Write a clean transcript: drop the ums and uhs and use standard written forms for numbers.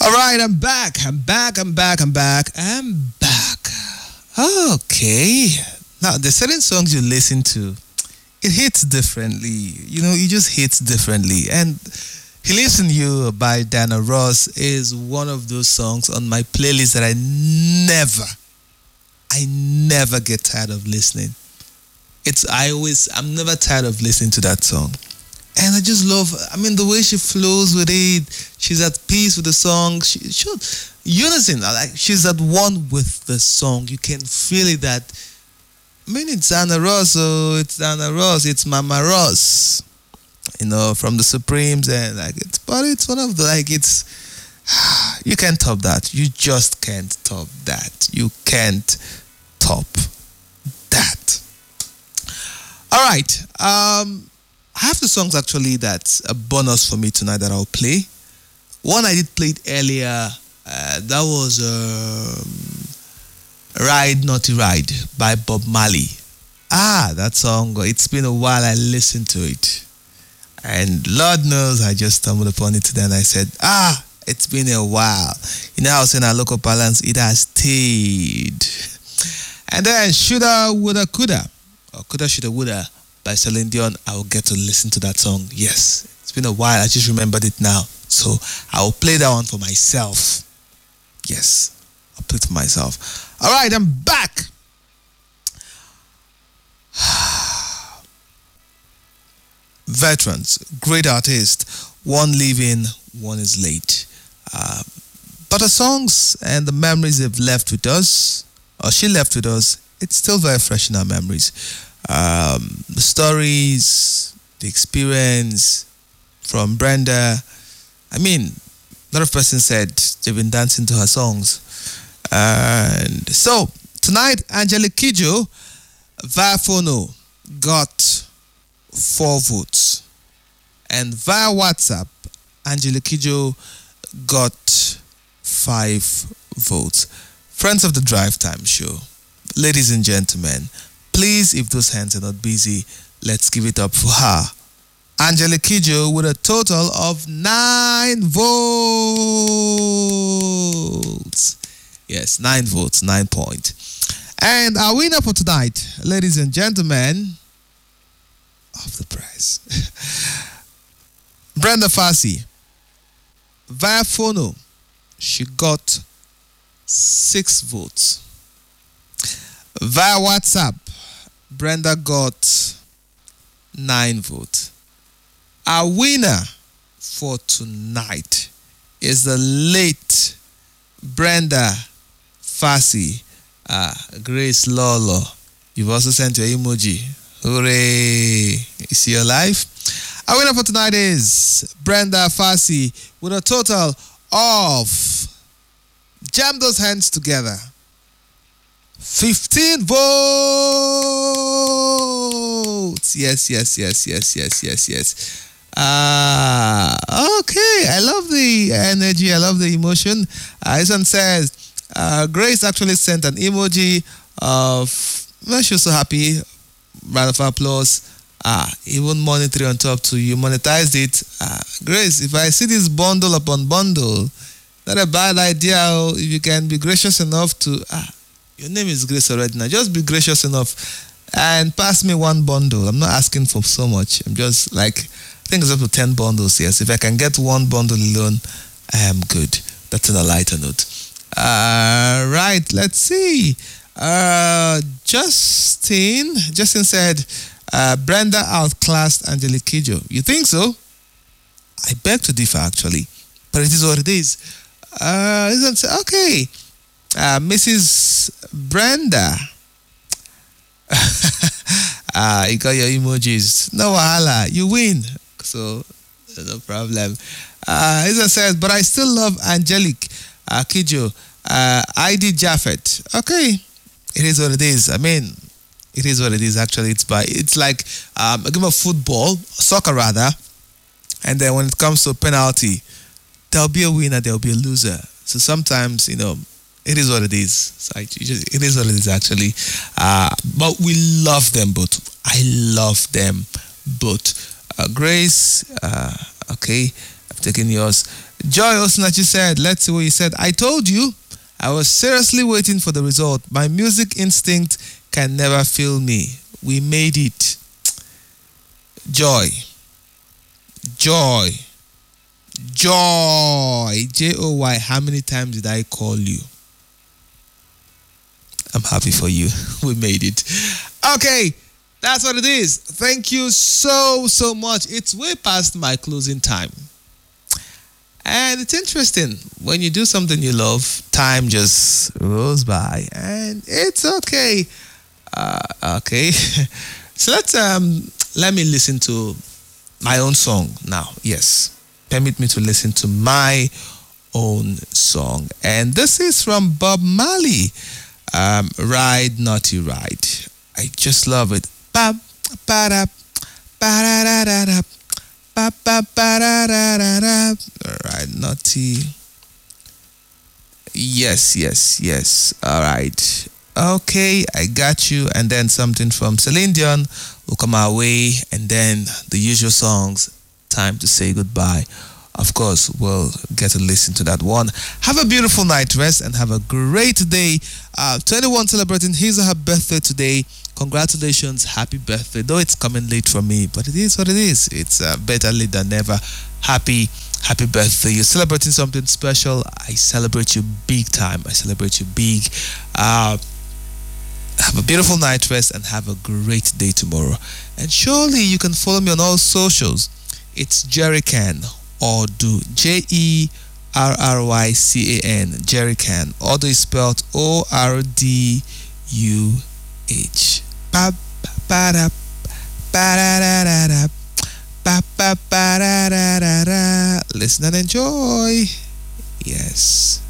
All right, I'm back. I'm back. Okay. Now, the certain songs you listen to, it hits differently. It just hits differently. And He Lives in You by Diana Ross is one of those songs on my playlist that I never get tired of listening. I'm never tired of listening to that song. And I just love, the way she flows with it. She's at peace with the song. You understand? She's at one with the song. You can feel it that, it's Diana Ross, so it's Diana Ross, it's Mama Ross, from the Supremes. And it's one of the, you can't top that. You just can't top that. You can't top that. All right. I have the songs actually that's a bonus for me tonight that I'll play. One I did play it earlier. That was Ride Naughty Ride by Bob Marley. That song, it's been a while I listened to it. And Lord knows I just stumbled upon it today and I said, it's been a while. I was in our local balance, it has stayed. And then Shoulda, Woulda, Coulda, or Coulda, Shoulda, Woulda by Celine Dion. I will get to listen to that song. Yes, it's been a while. I just remembered it now. So I will play that one for myself. Yes, I'll play it for myself. All right, I'm back. Veterans, great artist. One living, one is late. But the songs and the memories they've left with us, or she left with us, it's still very fresh in our memories. The stories, the experience from Brenda. A lot of persons said they've been dancing to her songs. And so, tonight, Angelique Kidjo via Phono got 4 votes. And via WhatsApp, Angelique Kidjo got 5 votes. Friends of the Drive Time Show, ladies and gentlemen, please, if those hands are not busy, let's give it up for her. Angelique Kidjo with a total of 9 votes. Yes, 9 votes, 9 points. And our winner for tonight, ladies and gentlemen, of the prize, Brenda Fassie, via Phono, she got 6 votes. Via WhatsApp, Brenda got 9 votes. Our winner for tonight is the late Brenda Fassie, Grace Lolo. You've also sent your emoji. Hooray! You see your life? Our winner for tonight is Brenda Fassie with a total of, jam those hands together, 15 votes. Yes. Okay. I love the energy. I love the emotion. This one says, Grace actually sent an emoji of, she was so happy. Round of applause. Even monetary on top too. You monetized it. Grace, if I see this bundle upon bundle, not a bad idea. If you can be gracious enough to, your name is Grace already now. Just be gracious enough and pass me 1 bundle. I'm not asking for so much. I'm just I think it's up to 10 bundles. Yes, if I can get 1 bundle alone, I am good. That's on a lighter note. Right, let's see. Justin said, Brenda outclassed Angelique Kidjo. You think so? I beg to differ, actually. But it is what it is. Okay. Mrs. Brenda. You got your emojis. No wahala. You win. So, no problem. Isa says, but I still love Angelique Kidjo. ID Jaffet. Okay. It is what it is. It is what it is, actually. It's like a game of football, soccer rather. And then when it comes to penalty, there'll be a winner, there'll be a loser. So sometimes, it is what it is. It is what it is, actually. But we love them both. I love them both. Grace, okay. taking yours. Joy Osinachi said, let's see what you said. I told you, I was seriously waiting for the result. My music instinct can never fail me. We made it. Joy. Joy. Joy. Joy. How many times did I call you? I'm happy for you. We made it. Okay. That's what it is. Thank you so much. It's way past my closing time. And it's interesting. When you do something you love, time just rolls by. And it's okay. Okay. So let me listen to my own song now. Yes. Permit me to listen to my own song. And this is from Bob Marley. Ride Naughty Ride. I just love it. Ba ba da ba da da da da ba ba ba da da da da. Ride Naughty. Yes. All right. Okay, I got you. And then something from Celine Dion will come our way, and then the usual songs. Time to say goodbye. Of course, we'll get to listen to that one. Have a beautiful night rest and have a great day. To anyone celebrating his or her birthday today, congratulations, happy birthday. Though it's coming late for me, but it is what it is. It's better late than never. Happy birthday. You're celebrating something special. I celebrate you big time. I celebrate you big. Have a beautiful night rest and have a great day tomorrow. And surely you can follow me on all socials. It's Jerrycan. Ordu, Jerrycan. Jerrycan. Ordu is spelled Orduh. Ba ba da ba da da da da ba ba ba da da da da. Listen and enjoy. Yes.